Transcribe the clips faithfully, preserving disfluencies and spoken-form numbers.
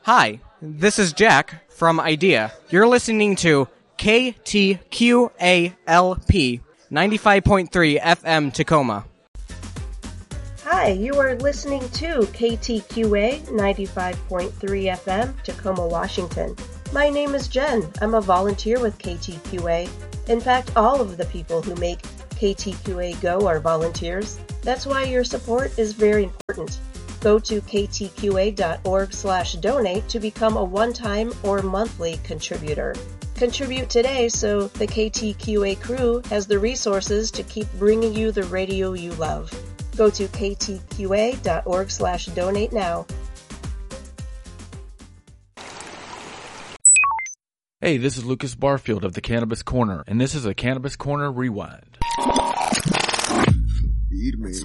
Hi, this is Jack from IDEA. You're listening to K T Q A L P ninety-five point three F M Tacoma. Hi, you are listening to K T Q A ninety-five point three F M Tacoma, Washington. My name is Jen. I'm a volunteer with K T Q A. In fact, all of the people who make K T Q A go are volunteers. That's why your support is very important. Go to ktqa.org slash donate to become a one-time or monthly contributor. Contribute today so the K T Q A crew has the resources to keep bringing you the radio you love. Go to ktqa.org slash donate now. Hey, this is Lucas Barfield of the Cannabis Corner, and this is a Cannabis Corner Rewind. Feed me.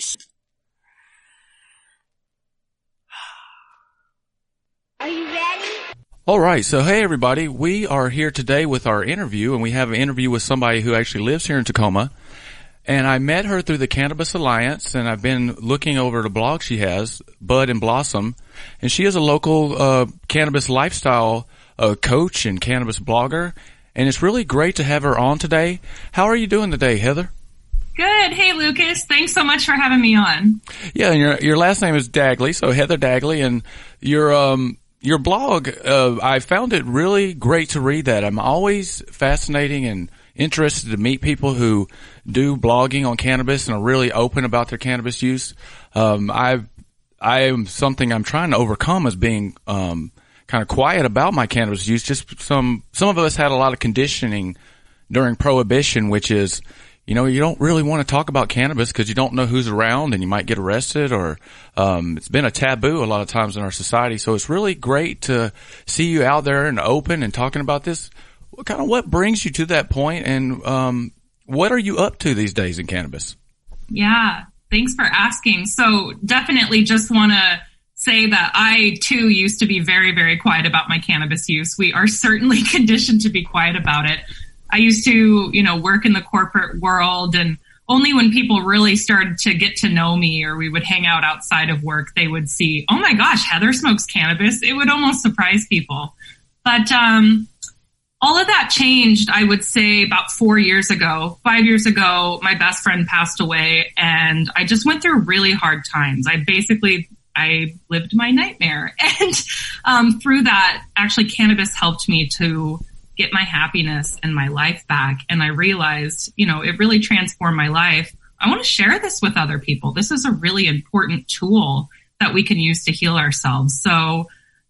Are you ready? All right, so hey everybody, we are here today with our interview, and we have an interview with somebody who actually lives here in Tacoma. And I met her through the Cannabis Alliance, and I've been looking over the blog she has, Bud and Blossom, and she is a local uh cannabis lifestyle uh coach and cannabis blogger, and it's really great to have her on today. How are you doing today, Heather? Good. Hey, Lucas. Thanks so much for having me on. Yeah, and your your last name is Dagley, so Heather Dagley, and your um your blog, uh I found it really great to read that. I'm always fascinating and interested to meet people who do blogging on cannabis and are really open about their cannabis use. Um, I, I am something I'm trying to overcome as being, um, kind of quiet about my cannabis use. Just some, some of us had a lot of conditioning during Prohibition, which is, you know, you don't really want to talk about cannabis because you don't know who's around and you might get arrested, or, um, it's been a taboo a lot of times in our society. So it's really great to see you out there and open and talking about this. What kind of, what brings you to that point, and um, what are you up to these days in cannabis? Yeah, thanks for asking. So definitely just want to say that I, too, used to be very, very quiet about my cannabis use. We are certainly conditioned to be quiet about it. I used to, you know, work in the corporate world, and only when people really started to get to know me, or we would hang out outside of work, they would see, oh my gosh, Heather smokes cannabis. It would almost surprise people. But, um, all of that changed, I would say, about four years ago. Five years ago, my best friend passed away, and I just went through really hard times. I basically, I lived my nightmare. And um, through that, actually, cannabis helped me to get my happiness and my life back. And I realized, you know, it really transformed my life. I want to share this with other people. This is a really important tool that we can use to heal ourselves. So,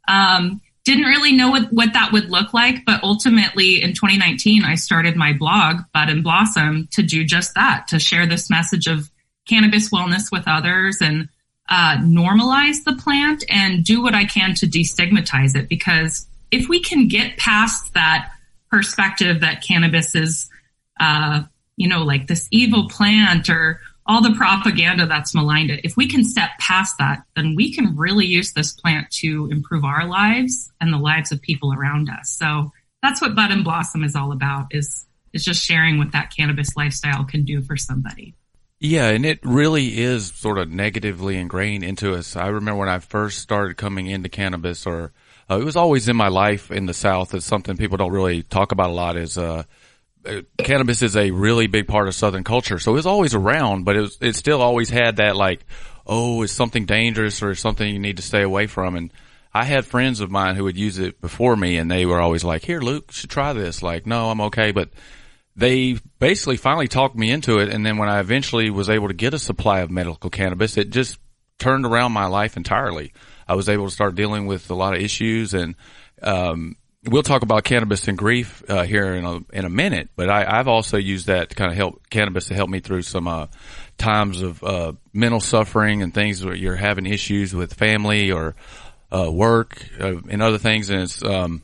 um, Didn't really know what, what that would look like, but ultimately in twenty nineteen, I started my blog, Bud and Blossom, to do just that, to share this message of cannabis wellness with others and uh, normalize the plant and do what I can to destigmatize it. Because if we can get past that perspective that cannabis is, uh, you know, like this evil plant or all the propaganda that's maligned it, if we can step past that, then we can really use this plant to improve our lives and the lives of people around us. So that's what Bud and Blossom is all about, is, is just sharing what that cannabis lifestyle can do for somebody. Yeah, and it really is sort of negatively ingrained into us. I remember when I first started coming into cannabis, or uh, it was always in my life in the South. It's something people don't really talk about a lot, is, uh, cannabis is a really big part of Southern culture. So it was always around, but it was, it still always had that, like, oh, it's something dangerous or something you need to stay away from. And I had friends of mine who would use it before me, and they were always like, here, Luke, you should try this. Like, no, I'm okay. But they basically finally talked me into it. And then when I eventually was able to get a supply of medical cannabis, it just turned around my life entirely. I was able to start dealing with a lot of issues, and, um, we'll talk about cannabis and grief uh, here in a, in a minute, but I, I've also used that to kind of help cannabis to help me through some uh, times of uh, mental suffering and things where you're having issues with family or uh, work uh, and other things. And it's um,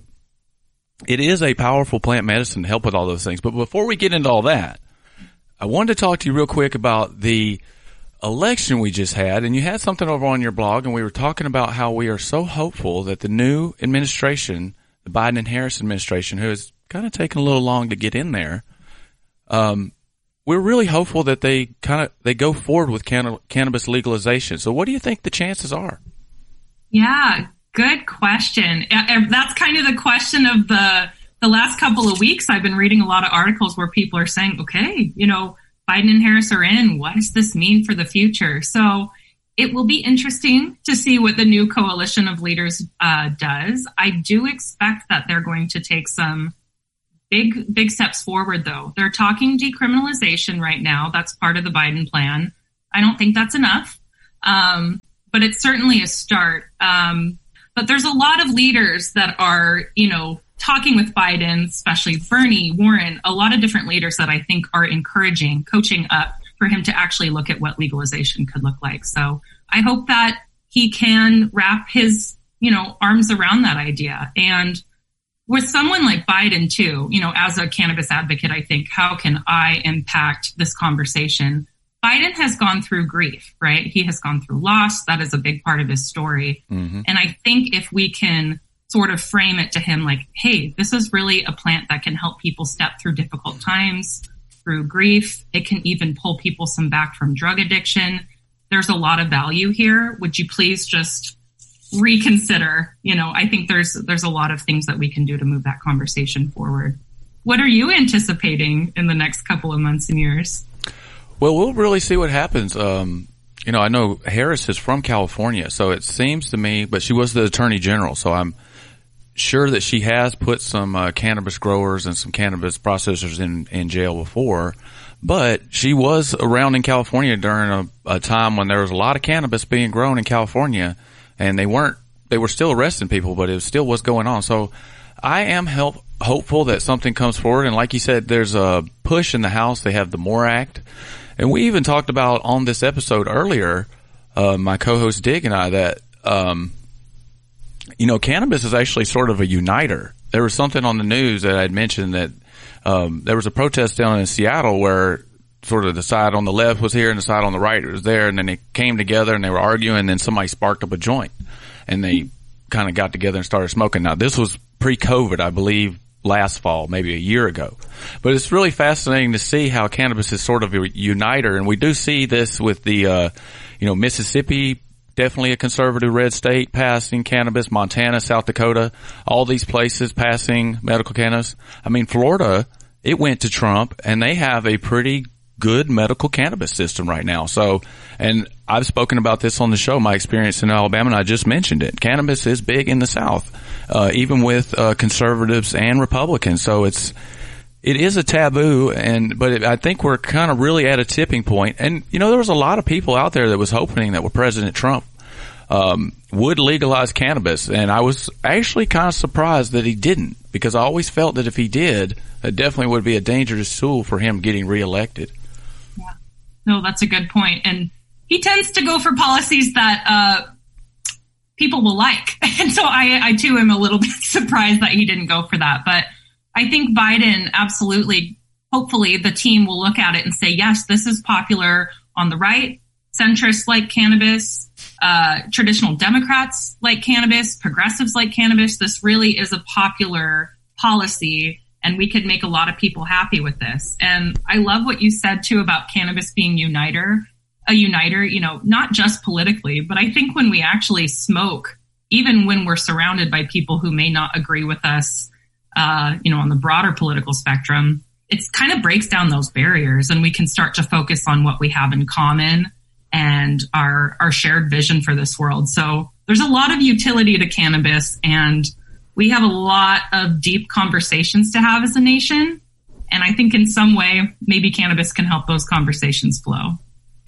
it is a powerful plant medicine to help with all those things. But before we get into all that, I wanted to talk to you real quick about the election we just had. And you had something over on your blog, and we were talking about how we are so hopeful that the new administration, the Biden and Harris administration, who has kind of taken a little long to get in there, um, we're really hopeful that they kind of they go forward with canna- cannabis legalization. So, what do you think the chances are? Yeah, Good question. That's kind of the question of the the last couple of weeks. I've been reading a lot of articles where people are saying, okay, you know, Biden and Harris are in. What does this mean for the future? So it will be interesting to see what the new coalition of leaders uh, does. I do expect that they're going to take some big, big steps forward, though. They're talking decriminalization right now. That's part of the Biden plan. I don't think that's enough, um, but it's certainly a start. Um, But there's a lot of leaders that are, you know, talking with Biden, especially Bernie, Warren, a lot of different leaders that I think are encouraging, coaching up for him to actually look at what legalization could look like. So I hope that he can wrap his, you know, arms around that idea. And with someone like Biden, too, you know, as a cannabis advocate, I think, how can I impact this conversation? Biden has gone through grief, right? He has gone through loss. That is a big part of his story. Mm-hmm. And I think if we can sort of frame it to him like, hey, this is really a plant that can help people step through difficult times, through grief. It can even pull people some back from drug addiction. There's a lot of value here. Would you please just reconsider? You know, I think there's there's a lot of things that we can do to move that conversation forward. What are you anticipating in the next couple of months and years? Well, we'll really see what happens. Um, you know, I know Harris is from California, so it seems to me, but she was the attorney general, so I'm sure that she has put some uh, cannabis growers and some cannabis processors in, in jail before. But she was around in California during a, a time when there was a lot of cannabis being grown in California, and they weren't, they were still arresting people, but it still was going on. So I am help, hopeful that something comes forward. And like you said, there's a push in the House. They have the MORE Act. And we even talked about on this episode earlier, uh, my co-host Dig and I, that, um, you know, cannabis is actually sort of a uniter. There was something on the news that I had mentioned that, um, there was a protest down in Seattle where sort of the side on the left was here and the side on the right was there. And then they came together and they were arguing, and then somebody sparked up a joint and they kind of got together and started smoking. Now, this was pre-COVID, I believe, last fall, maybe a year ago. But it's really fascinating to see how cannabis is sort of a uniter. And we do see this with the, uh, you know, Mississippi, definitely a conservative red state, passing cannabis, Montana, South Dakota, all these places passing medical cannabis. I mean, Florida, it went to Trump, and they have a pretty good medical cannabis system right now. So, and I've spoken about this on the show, my experience in Alabama, and I just mentioned it. Cannabis is big in the South, uh, even with uh, conservatives and Republicans. So it's, it is a taboo, and but it, I think we're kind of really at a tipping point. And you know, there was a lot of people out there that was hoping that President Trump um, would legalize cannabis, and I was actually kind of surprised that he didn't, because I always felt that if he did, it definitely would be a dangerous tool for him getting reelected. Yeah, no, that's a good point, and he tends to go for policies that uh, people will like, and so I, I too am a little bit surprised that he didn't go for that, but I think Biden absolutely, hopefully the team will look at it and say, yes, this is popular on the right, centrists like cannabis, uh, traditional Democrats like cannabis, progressives like cannabis. This really is a popular policy, and we could make a lot of people happy with this. And I love what you said too about cannabis being uniter, a uniter, you know, not just politically, but I think when we actually smoke, even when we're surrounded by people who may not agree with us, Uh, you know, on the broader political spectrum, it kind of breaks down those barriers, and we can start to focus on what we have in common and our, our shared vision for this world. So there's a lot of utility to cannabis, and we have a lot of deep conversations to have as a nation. And I think in some way, maybe cannabis can help those conversations flow.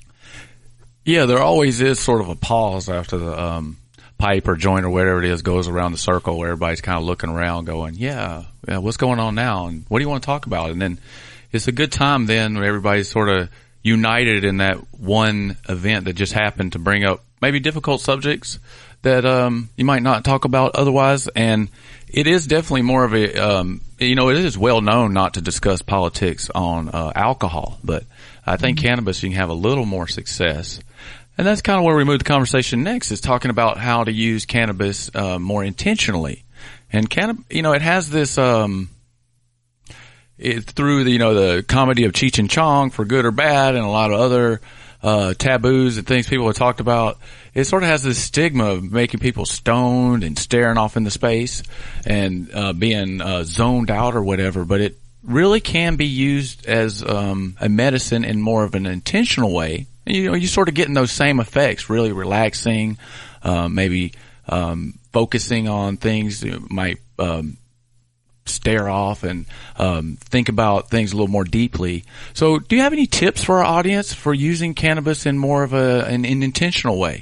Yeah, there always is sort of a pause after the, um, pipe or joint or whatever it is goes around the circle where everybody's kind of looking around going, yeah, yeah, what's going on now? And what do you want to talk about? And then it's a good time then where everybody's sort of united in that one event that just happened to bring up maybe difficult subjects that, um, you might not talk about otherwise. And it is definitely more of a, um, you know, it is well known not to discuss politics on, uh, alcohol, but I think mm-hmm. cannabis, you can have a little more success. And that's kind of where we move the conversation next, is talking about how to use cannabis uh, more intentionally. And cannabis, you know, it has this um, it, through the you know the comedy of Cheech and Chong, For Good or Bad, and a lot of other uh, taboos and things people have talked about, it sort of has this stigma of making people stoned and staring off into space and uh, being uh, zoned out or whatever. But it really can be used as um, a medicine in more of an intentional way. And, you know, you sort of getting those same effects, really relaxing, uh, maybe um, focusing on things that might um, stare off and um, think about things a little more deeply. So do you have any tips for our audience for using cannabis in more of a, an, an intentional way?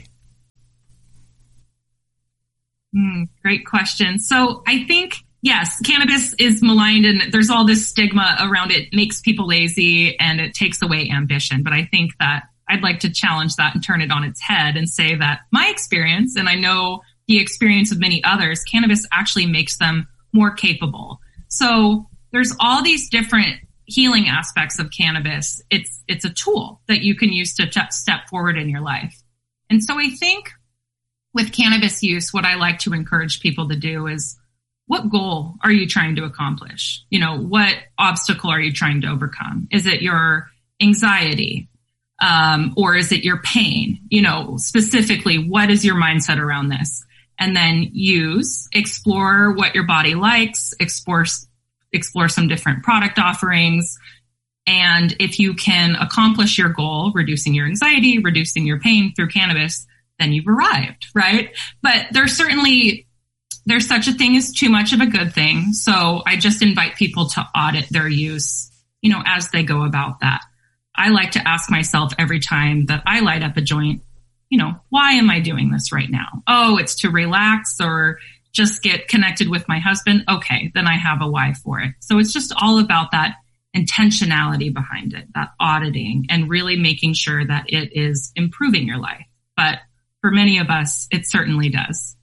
Mm, great question. So I think, yes, cannabis is maligned and there's all this stigma around it, makes people lazy and it takes away ambition. But I think that I'd like to challenge that and turn it on its head and say that my experience, and I know the experience of many others, cannabis actually makes them more capable. So there's all these different healing aspects of cannabis. It's, it's a tool that you can use to t- step forward in your life. And so I think with cannabis use, what I like to encourage people to do is, what goal are you trying to accomplish? You know, what obstacle are you trying to overcome? Is it your anxiety? Um, or is it your pain? You know, specifically, what is your mindset around this? And then use, explore what your body likes, explore, explore some different product offerings. And if you can accomplish your goal, reducing your anxiety, reducing your pain through cannabis, then you've arrived, right? But there's certainly, there's such a thing as too much of a good thing. So I just invite people to audit their use, you know, as they go about that. I like to ask myself every time that I light up a joint, you know, why am I doing this right now? Oh, it's to relax or just get connected with my husband. Okay, then I have a why for it. So it's just all about that intentionality behind it, that auditing and really making sure that it is improving your life. But for many of us, it certainly does.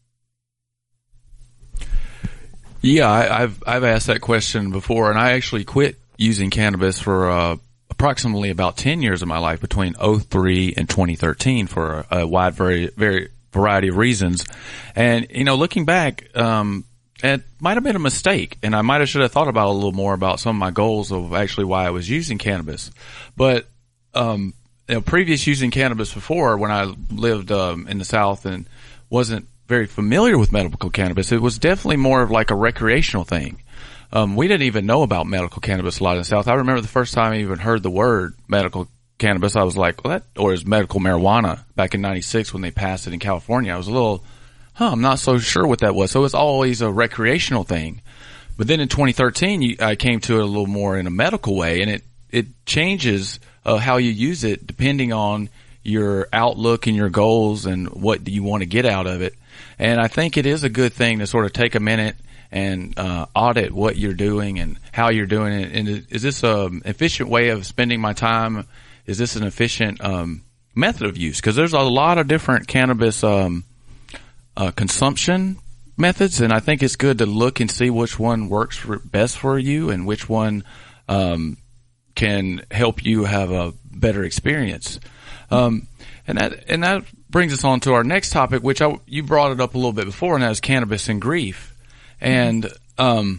Yeah, I, I've I've asked that question before, and I actually quit using cannabis for uh, approximately about ten years of my life, between oh three and twenty thirteen, for a, a wide very very variety of reasons. And you know, looking back, um, it might have been a mistake, and I might have should have thought about a little more about some of my goals of actually why I was using cannabis. But um, you know, previous using cannabis before, when I lived um, in the South and wasn't very familiar with medical cannabis, it was definitely more of like a recreational thing. Um, we didn't even know about medical cannabis a lot in the South. I remember the first time I even heard the word medical cannabis, I was like, well, that, or is medical marijuana back in ninety-six when they passed it in California. I was a little, huh, I'm not so sure what that was. So it was always a recreational thing. But then in twenty thirteen, you, I came to it a little more in a medical way, and it, it changes uh, how you use it depending on your outlook and your goals and what you want to get out of it. And I think it is a good thing to sort of take a minute and uh, audit what you're doing and how you're doing it. And is this an efficient way of spending my time? Is this an efficient um, method of use? Because there's a lot of different cannabis um, uh, consumption methods, and I think it's good to look and see which one works for, best for you and which one um, can help you have a better experience. Um, and that and that brings us on to our next topic, which I, you brought it up a little bit before, and that is cannabis and grief. And, um,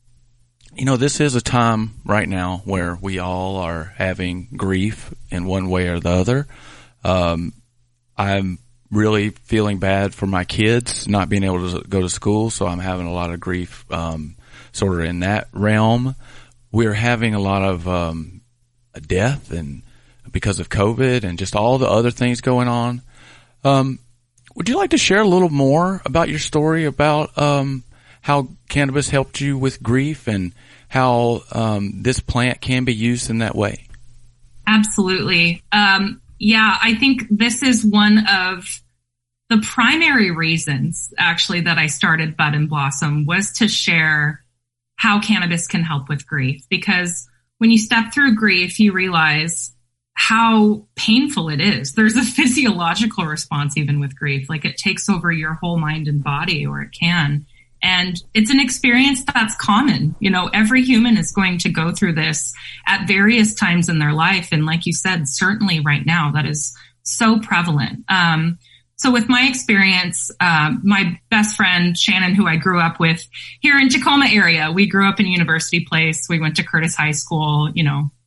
you know, this is a time right now where we all are having grief in one way or the other. Um, I'm really feeling bad for my kids not being able to go to school, so I'm having a lot of grief, um, sort of in that realm. We're having a lot of, um, death and because of COVID and just all the other things going on. Um, would you like to share a little more about your story about, um, how cannabis helped you with grief and how um, this plant can be used in that way? Absolutely. Um, yeah, I think this is one of the primary reasons, actually, that I started Bud and Blossom, was to share how cannabis can help with grief. Because when you step through grief, you realize how painful it is. There's a physiological response even with grief. Like, it takes over your whole mind and body, or it can. And it's an experience that's common. You know, every human is going to go through this at various times in their life. And like you said, certainly right now, that is so prevalent. Um, so with my experience, um, my best friend, Shannon, who I grew up with here in Tacoma area, we grew up in University Place. We went to Curtis High School, you know,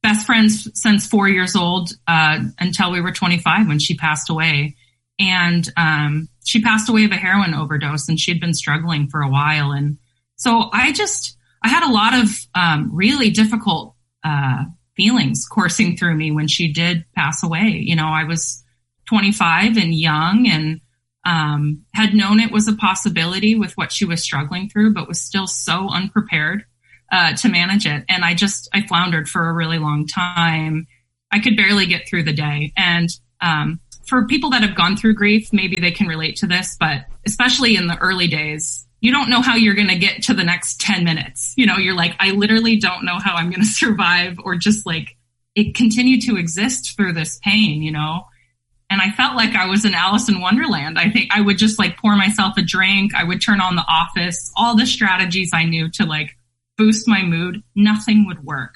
best friends since four years old, uh, until we were twenty-five when she passed away. And, um, she passed away of a heroin overdose, and she'd been struggling for a while. And so I just, I had a lot of, um, really difficult, uh, feelings coursing through me when she did pass away. You know, I was twenty-five and young, and, um, had known it was a possibility with what she was struggling through, but was still so unprepared, uh, to manage it. And I just, I floundered for a really long time. I could barely get through the day. And, um, for people that have gone through grief, maybe they can relate to this, but especially in the early days, you don't know how you're going to get to the next ten minutes. You know, you're like, I literally don't know how I'm going to survive, or just like it continued to exist through this pain, you know? And I felt like I was in Alice in Wonderland. I think I would just like pour myself a drink. I would turn on The Office, all the strategies I knew to like boost my mood. Nothing would work.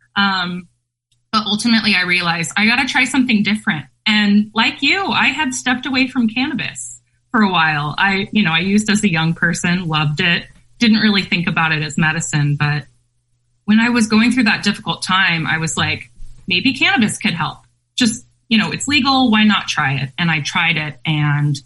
Um, but ultimately I realized I got to try something different. And like you, I had stepped away from cannabis for a while. I, you know, I used as a young person, loved it, didn't really think about it as medicine. But when I was going through that difficult time, I was like, maybe cannabis could help. Just, you know, it's legal. Why not try it? And I tried it, and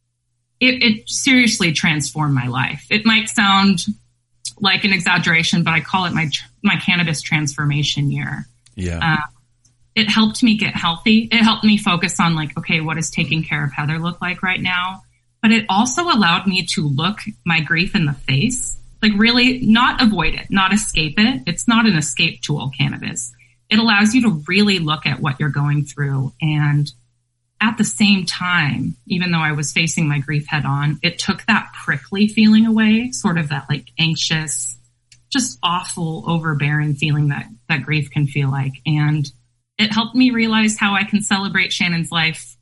it, it seriously transformed my life. It might sound like an exaggeration, but I call it my, my cannabis transformation year. Yeah. Uh, It helped me get healthy. It helped me focus on like, okay, what does taking care of Heather look like right now? But it also allowed me to look my grief in the face, like really not avoid it, not escape it. It's not an escape tool, cannabis. It allows you to really look at what you're going through. And at the same time, even though I was facing my grief head on, it took that prickly feeling away, sort of that like anxious, just awful, overbearing feeling that, that grief can feel like. And it helped me realize how I can celebrate Shannon's life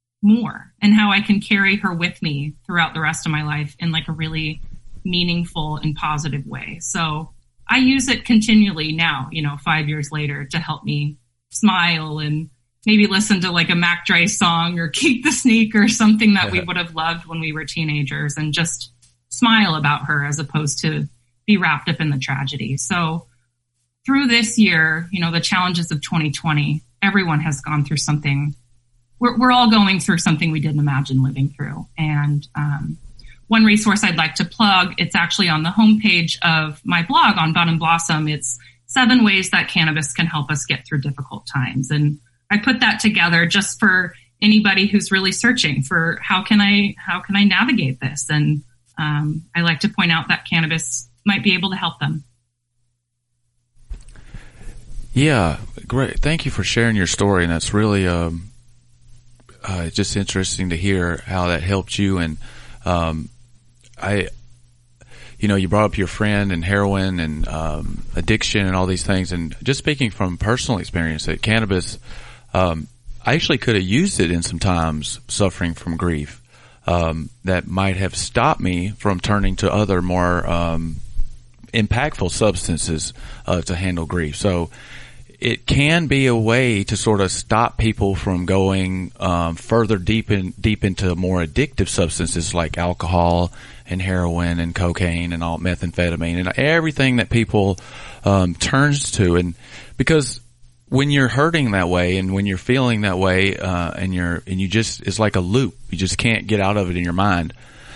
more, and how I can carry her with me throughout the rest of my life in like a really meaningful and positive way. So I use it continually now, you know, five years later, to help me smile and maybe listen to like a Mac Dre song or Keep the Sneak or something that we would have loved when we were teenagers, and just smile about her as opposed to be wrapped up in the tragedy. So through this year, you know, the challenges of twenty twenty, everyone has gone through something. We're, we're all going through something we didn't imagine living through. And um, one resource I'd like to plug, it's actually on the homepage of my blog on Bud and Blossom. It's seven ways that cannabis can help us get through difficult times. And I put that together just for anybody who's really searching for how can I, how can I navigate this? And um, I like to point out that cannabis might be able to help them. Yeah, great. Thank you for sharing your story. And that's really, um, uh, just interesting to hear how that helped you. And, um, I, you know, you brought up your friend and heroin and, um, addiction and all these things. And just speaking from personal experience, that cannabis, um, I actually could have used it in some times suffering from grief, um, that might have stopped me from turning to other more, um, impactful substances, uh, to handle grief. So, it can be a way to sort of stop people from going um, further deep in deep into more addictive substances like alcohol and heroin and cocaine and all methamphetamine and everything that people um, turns to. And because when you're hurting that way and when you're feeling that way, uh, and you're and you just it's like a loop, you just can't get out of it in your mind.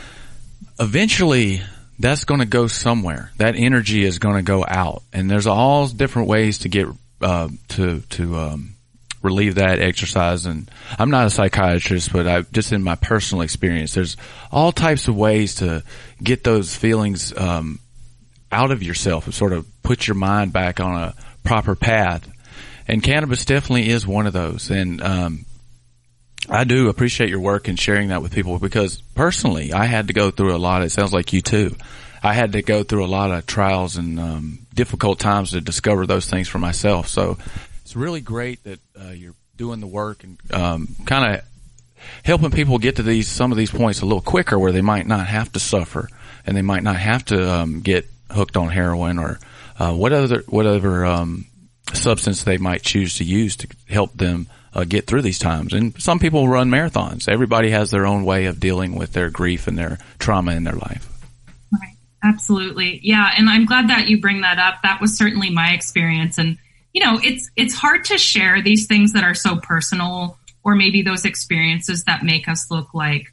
Eventually, that's going to go somewhere. That energy is going to go out, and there's all different ways to get. Uh, to to um, relieve that exercise. And I'm not a psychiatrist, but I just in my personal experience, there's all types of ways to get those feelings um, out of yourself and sort of put your mind back on a proper path. And cannabis definitely is one of those. And um, I do appreciate your work and sharing that with people, because personally, I had to go through a lot. It sounds like you too. I had to go through a lot of trials and um, difficult times to discover those things for myself. So it's really great that uh, you're doing the work and um, kind of helping people get to these some of these points a little quicker, where they might not have to suffer and they might not have to um, get hooked on heroin or uh, whatever whatever um, substance they might choose to use to help them uh, get through these times. And some people run marathons. Everybody has their own way of dealing with their grief and their trauma in their life. Right. Absolutely. Yeah. And I'm glad that you bring that up. That was certainly my experience. And you know, it's, it's hard to share these things that are so personal, or maybe those experiences that make us look like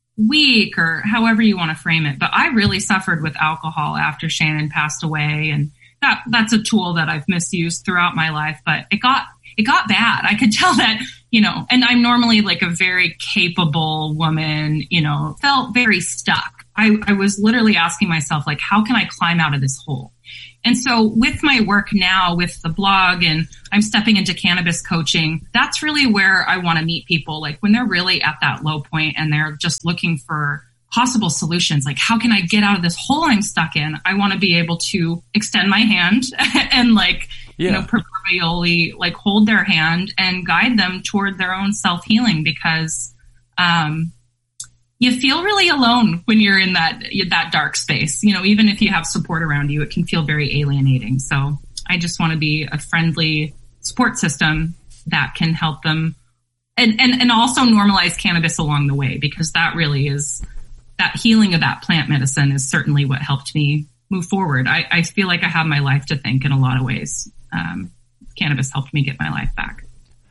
weak, or however you want to frame it. But I really suffered with alcohol after Shannon passed away. And that, that's a tool that I've misused throughout my life, but it got, it got bad. I could tell that, you know, and I'm normally like a very capable woman, you know, felt very stuck. I, I was literally asking myself, like, how can I climb out of this hole? And so with my work now with the blog, and I'm stepping into cannabis coaching, that's really where I want to meet people. Like when they're really at that low point and they're just looking for possible solutions, like how can I get out of this hole I'm stuck in? I want to be able to extend my hand and like, yeah. you know, proverbially like hold their hand and guide them toward their own self-healing, because, um, you feel really alone when you're in that, that dark space. You know, even if you have support around you, it can feel very alienating. So I just want to be a friendly support system that can help them, and, and, and also normalize cannabis along the way, because that really is, that healing of that plant medicine is certainly what helped me move forward. I, I feel like I have my life to thank in a lot of ways. Um, cannabis helped me get my life back.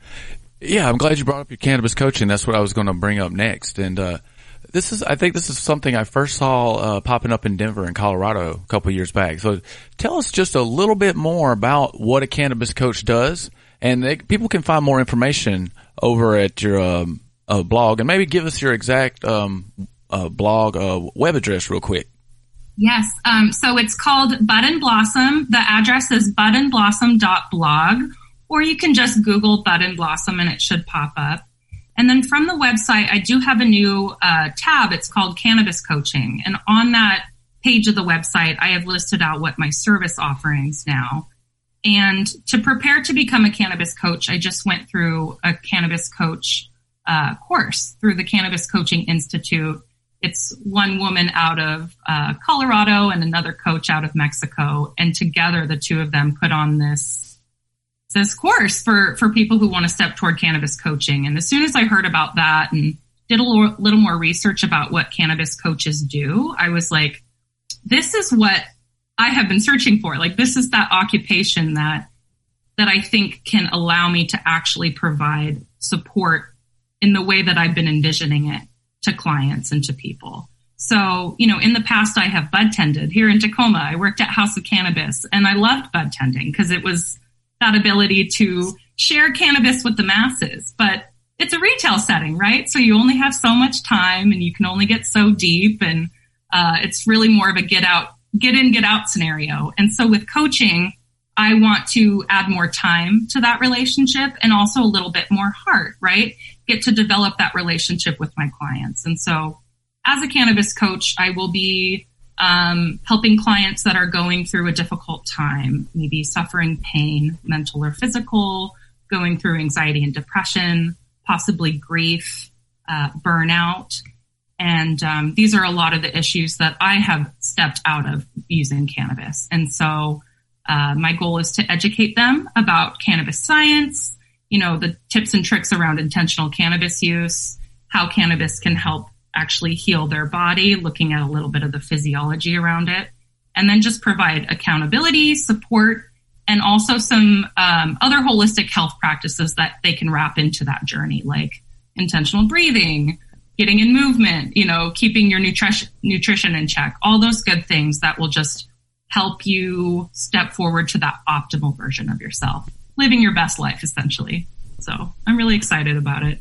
Yeah, I'm glad you brought up your cannabis coaching. That's what I was going to bring up next. And, uh, This is, I think this is something I first saw, uh, popping up in Denver and Colorado a couple of years back. So tell us just a little bit more about what a cannabis coach does, and they, people can find more information over at your, um, uh, blog, and maybe give us your exact, um, uh, blog, uh, web address real quick. Yes. Um, so it's called Bud and Blossom. The address is bud and blossom dot blog, or you can just Google Bud and Blossom and it should pop up. And then from the website, I do have a new uh, tab. It's called Cannabis Coaching. And on that page of the website, I have listed out what my service offerings now. And to prepare to become a cannabis coach, I just went through a cannabis coach uh, course through the Cannabis Coaching Institute. It's one woman out of uh, Colorado and another coach out of Mexico. And together, the two of them put on this this course for, for people who want to step toward cannabis coaching. And as soon as I heard about that and did a little, little more research about what cannabis coaches do, I was like, this is what I have been searching for. Like, this is that occupation that, that I think can allow me to actually provide support in the way that I've been envisioning it to clients and to people. So, you know, in the past, I have bud tended here in Tacoma. I worked at House of Cannabis, and I loved bud tending because it was that ability to share cannabis with the masses. But it's a retail setting, right? So you only have so much time and you can only get so deep. And uh, it's really more of a get out, get in, get out scenario. And so with coaching, I want to add more time to that relationship and also a little bit more heart, right? Get to develop that relationship with my clients. And so as a cannabis coach, I will be Um, helping clients that are going through a difficult time, maybe suffering pain, mental or physical, going through anxiety and depression, possibly grief, uh, burnout. And um, these are a lot of the issues that I have stepped out of using cannabis. And so uh, my goal is to educate them about cannabis science, you know, the tips and tricks around intentional cannabis use, how cannabis can help actually heal their body, looking at a little bit of the physiology around it, and then just provide accountability, support, and also some um, other holistic health practices that they can wrap into that journey, like intentional breathing, getting in movement, you know, keeping your nutrition nutrition in check, all those good things that will just help you step forward to that optimal version of yourself, living your best life, essentially. So I'm really excited about it.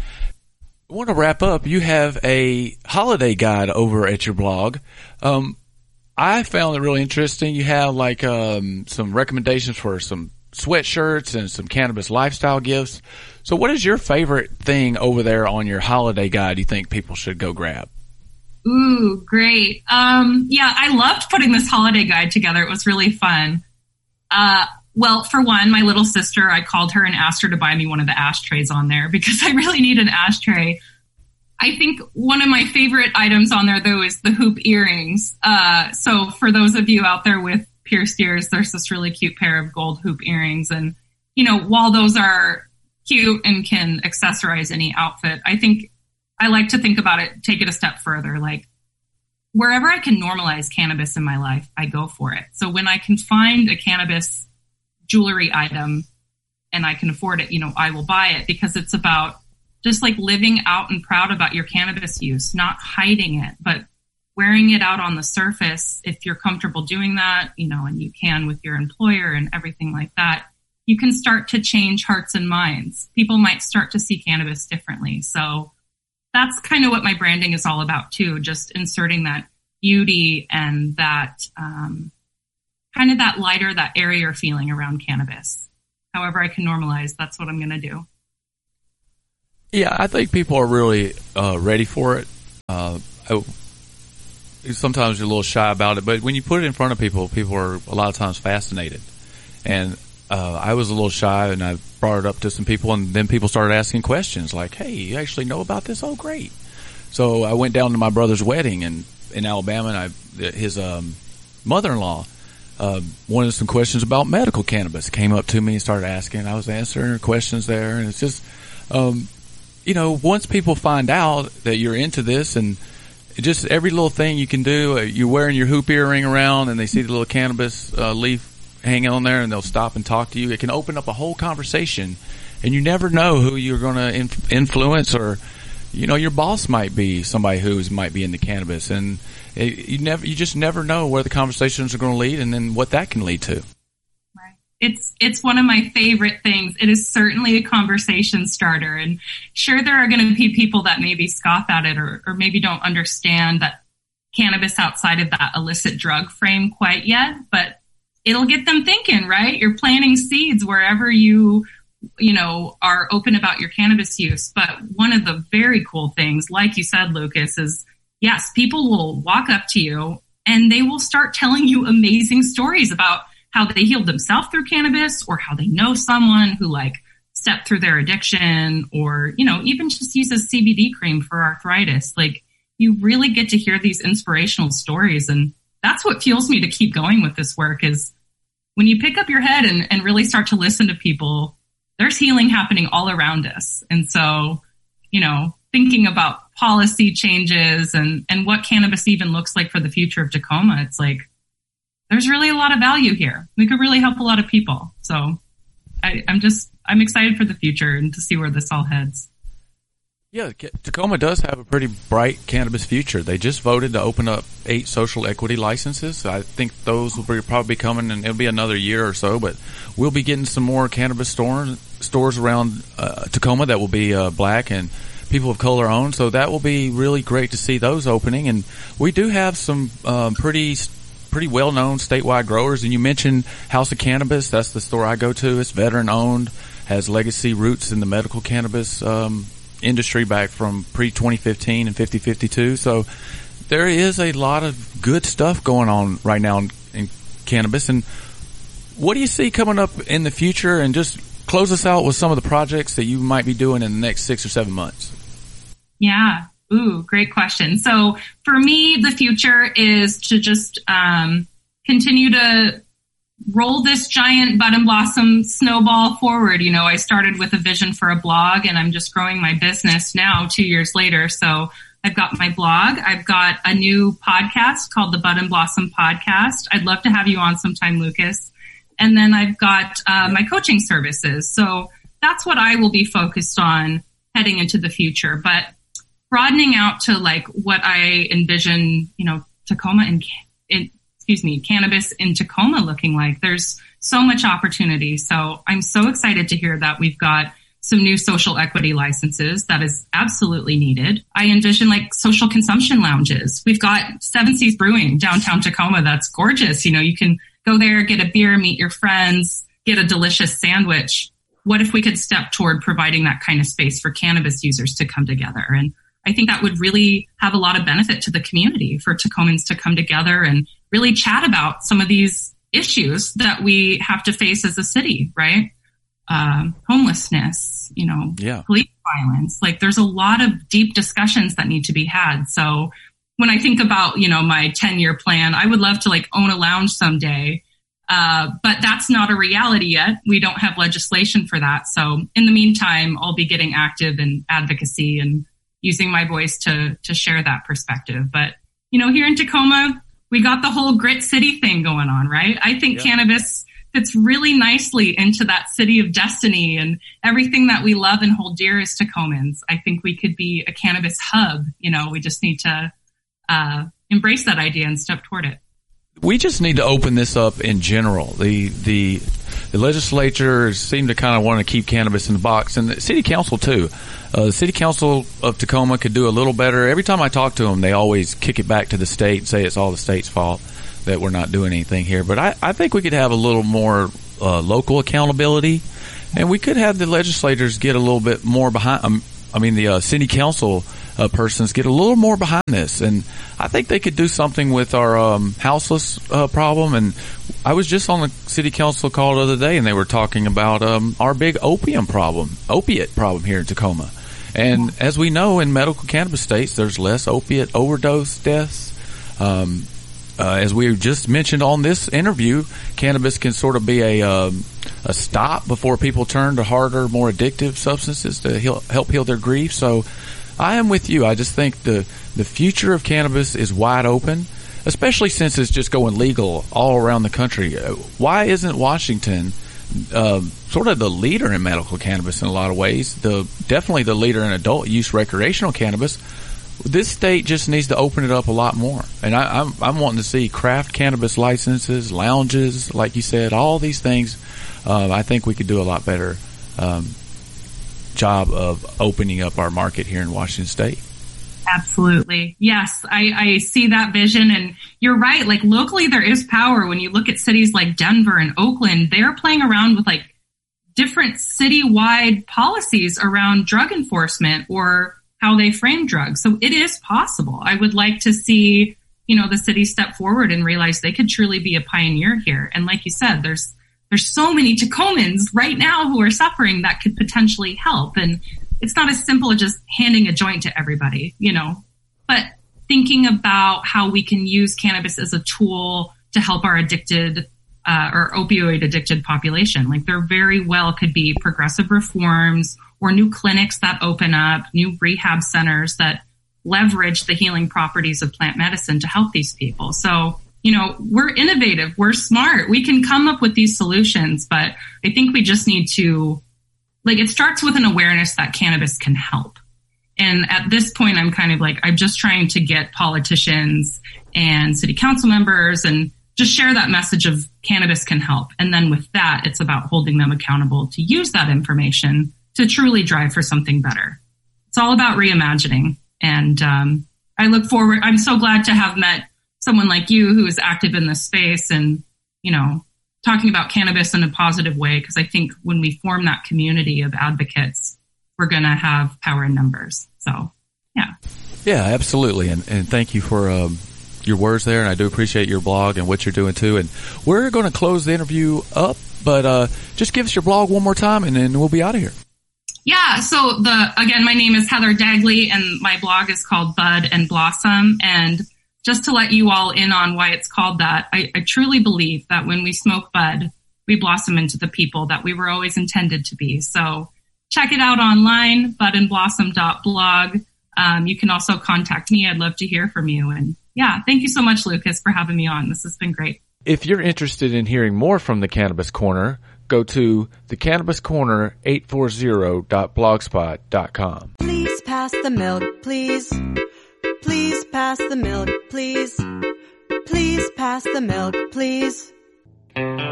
I want to wrap up. You have a holiday guide over at your blog. Um, I found it really interesting. You have like um, some recommendations for some sweatshirts and some cannabis lifestyle gifts. So what is your favorite thing over there on your holiday guide you think people should go grab? Ooh, great. Um, yeah, I loved putting this holiday guide together. It was really fun. Uh, Well, for one, my little sister, I called her and asked her to buy me one of the ashtrays on there because I really need an ashtray. I think one of my favorite items on there, though, is the hoop earrings. Uh, so for those of you out there with pierced ears, there's this really cute pair of gold hoop earrings. And, you know, while those are cute and can accessorize any outfit, I think I like to think about it, take it a step further. Like, wherever I can normalize cannabis in my life, I go for it. So when I can find a cannabis jewelry item and I can afford it, you know, I will buy it, because it's about just like living out and proud about your cannabis use, not hiding it, but wearing it out on the surface. If you're comfortable doing that, you know, and you can with your employer and everything like that, you can start to change hearts and minds. People might start to see cannabis differently. So that's kind of what my branding is all about too, just inserting that beauty and that um, kind of that lighter, that airier feeling around cannabis. However I can normalize, that's what I'm going to do. Yeah, I think people are really uh, ready for it. Uh, I, sometimes you're a little shy about it, but when you put it in front of people, people are a lot of times fascinated. And uh, I was a little shy, and I brought it up to some people, and then people started asking questions like, hey, you actually know about this? Oh, great. So I went down to my brother's wedding in, in Alabama, and I, his um, mother-in-law uh, wanted some questions about medical cannabis. Came up to me and started asking. I was answering her questions there, and it's just, um, you know, once people find out that you're into this, and just every little thing you can do, uh, you're wearing your hoop earring around, and they see the little cannabis uh, leaf hanging on there, and they'll stop and talk to you. It can open up a whole conversation, and you never know who you're going to inf- influence, or you know, your boss might be somebody who might be into cannabis, and it, you never, you just never know where the conversations are going to lead, and then what that can lead to. Right. It's it's one of my favorite things. It is certainly a conversation starter, and sure, there are going to be people that maybe scoff at it, or or maybe don't understand that cannabis outside of that illicit drug frame quite yet, but it'll get them thinking, right? You're planting seeds wherever you, you know, are open about your cannabis use. But one of the very cool things, like you said, Lucas, is yes, people will walk up to you and they will start telling you amazing stories about how they healed themselves through cannabis, or how they know someone who like stepped through their addiction, or, you know, even just uses C B D cream for arthritis. Like, you really get to hear these inspirational stories. And that's what fuels me to keep going with this work, is when you pick up your head and, and really start to listen to people, there's healing happening all around us. And so, you know, thinking about policy changes and, and what cannabis even looks like for the future of Tacoma, it's like, there's really a lot of value here. We could really help a lot of people. So I, I'm just, I'm excited for the future and to see where this all heads. Yeah, Tacoma does have a pretty bright cannabis future. They just voted to open up eight social equity licenses. I think those will be probably be coming, and it'll be another year or so, but we'll be getting some more cannabis stores stores around uh, Tacoma that will be uh, black and people of color owned. So that will be really great to see those opening. And we do have some um, pretty pretty well-known statewide growers. And you mentioned House of Cannabis. That's the store I go to. It's veteran owned, has legacy roots in the medical cannabis um industry back from pre twenty fifteen and fifty fifty-two. So there is a lot of good stuff going on right now in, in cannabis. And what do you see coming up in the future? And just close us out with some of the projects that you might be doing in the next six or seven months. Yeah. Ooh, great question. So for me, the future is to just um, continue to roll this giant bud and blossom snowball forward. You know, I started with a vision for a blog, and I'm just growing my business now two years later. So I've got my blog. I've got a new podcast called the Bud and Blossom Podcast. I'd love to have you on sometime, Lucas. And then I've got uh, my coaching services. So that's what I will be focused on heading into the future. But broadening out to like what I envision, you know, Tacoma and in, excuse me, cannabis in Tacoma looking like. There's so much opportunity. So I'm so excited to hear that we've got some new social equity licenses. That is absolutely needed. I envision like social consumption lounges. We've got Seven Seas Brewing downtown Tacoma. That's gorgeous. You know, you can go there, get a beer, meet your friends, get a delicious sandwich. What if we could step toward providing that kind of space for cannabis users to come together? And I think that would really have a lot of benefit to the community, for Tacomans to come together and really chat about some of these issues that we have to face as a city, right? Um, homelessness, you know, yeah. police violence. Like, there's a lot of deep discussions that need to be had. So when I think about, you know, my ten-year plan, I would love to like own a lounge someday. Uh, but that's not a reality yet. We don't have legislation for that. So in the meantime, I'll be getting active in advocacy and using my voice to to share that perspective. But, you know, here in Tacoma, we got the whole Grit City thing going on, right? I think yeah. cannabis fits really nicely into that city of destiny and everything that we love and hold dear as Tacomans. I think we could be a cannabis hub. You know, we just need to uh, embrace that idea and step toward it. We just need to open this up in general. The the the legislature seem to kind of want to keep cannabis in the box, and the city council too. Uh, the city council of Tacoma could do a little better. Every time I talk to them, they always kick it back to the state and say it's all the state's fault that we're not doing anything here. But I, I think we could have a little more uh, local accountability, and we could have the legislators get a little bit more behind. Um, I mean, the uh, city council uh, persons get a little more behind this, and I think they could do something with our um, houseless uh, problem. And I was just on the city council call the other day, and they were talking about um, our big opium problem, opiate problem here in Tacoma. And as we know, in medical cannabis states, there's less opiate overdose deaths. Um, uh, as we just mentioned on this interview, cannabis can sort of be a um, a stop before people turn to harder, more addictive substances to heal, help heal their grief. So I am with you. I just think the the future of cannabis is wide open, especially since it's just going legal all around the country. Why isn't Washington uh, sort of the leader in medical cannabis in a lot of ways? The definitely the leader in adult use recreational cannabis. This state just needs to open it up a lot more. And I, I'm, I'm wanting to see craft cannabis licenses, lounges, like you said, all these things. Uh, I think we could do a lot better um, job of opening up our market here in Washington State. Absolutely. Yes, I, I see that vision. And you're right. Like locally, there is power. When you look at cities like Denver and Oakland, they're playing around with like different citywide policies around drug enforcement or how they frame drugs. So it is possible. I would like to see, you know, the city step forward and realize they could truly be a pioneer here. And like you said, there's there's so many Tacomans right now who are suffering that could potentially help. And it's not as simple as just handing a joint to everybody, you know, but thinking about how we can use cannabis as a tool to help our addicted uh, or opioid addicted population. Like there very well could be progressive reforms or new clinics that open up, new rehab centers that leverage the healing properties of plant medicine to help these people. So, you know, we're innovative, we're smart, we can come up with these solutions, but I think we just need to, like, it starts with an awareness that cannabis can help. And at this point, I'm kind of like, I'm just trying to get politicians and city council members and just share that message of cannabis can help. And then with that, it's about holding them accountable to use that information to truly drive for something better. It's all about reimagining. And um, I look forward. I'm so glad to have met someone like you who is active in this space and, you know, talking about cannabis in a positive way. Because I think when we form that community of advocates, we're going to have power in numbers. So, yeah. Yeah, absolutely. And, and thank you for um, your words there. And I do appreciate your blog and what you're doing too. And we're going to close the interview up, but uh, just give us your blog one more time and then we'll be out of here. Yeah. So the, again, my name is Heather Dagley and my blog is called Bud and Blossom. And just to let you all in on why it's called that, I, I truly believe that when we smoke bud, we blossom into the people that we were always intended to be. So check it out online, bud and blossom dot blog. Um, you can also contact me. I'd love to hear from you. And yeah, thank you so much, Lucas, for having me on. This has been great. If you're interested in hearing more from the Cannabis Corner, go to the cannabis corner eight forty dot blogspot dot com. Please pass the milk, please. Please pass the milk, please. Please pass the milk, please.